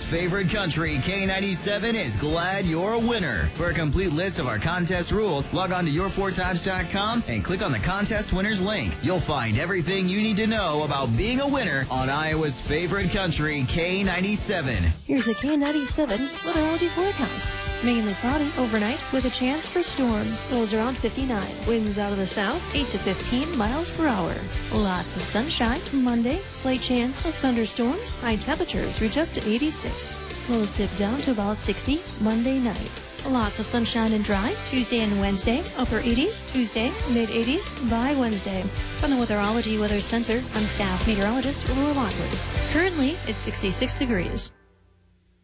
favorite country, K97, is glad you're a winner. For a complete list of our contest rules, log on to your4times.com and click on the contest winners link. You'll find everything you need to know about being a winner on Iowa's favorite country, K97. Here's a K97 weatherology forecast. Mainly cloudy overnight with a chance for storms. Lows around 59. Winds out of the south, 8 to 15 miles per hour. Lots of sunshine. Monday, slight chance of thunderstorms. High temperatures reach up to 86. Lows dip down to about 60 Monday night. Lots of sunshine and dry. Tuesday and Wednesday, upper 80s. Tuesday, mid-80s by Wednesday. From the Weatherology Weather Center, I'm staff meteorologist Aurora Lockwood. Currently, it's 66 degrees.